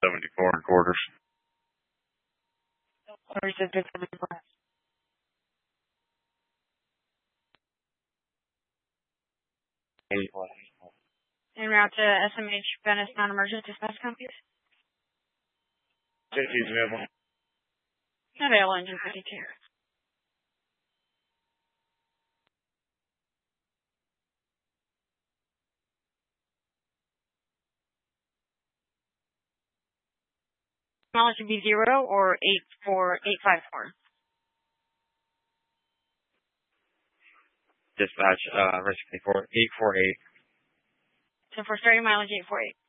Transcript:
74 and quarters. Where's the big 74? En route to SMH Venice non-emergent dispatch companies. JT's available. Available engine 52. Mileage would be 0 or 84854. Dispatch, risk 848. So for starting mileage 848.